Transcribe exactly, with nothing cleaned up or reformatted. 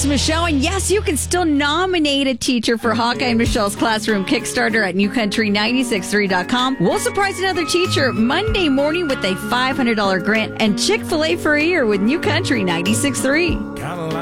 it's Michelle, and yes, you can still nominate a teacher for Hawkeye and Michelle's Classroom Kickstarter at new country nine six three dot com. We'll surprise another teacher Monday morning with a five hundred dollars grant and Chick-fil-A for a year with New Country ninety-six point three.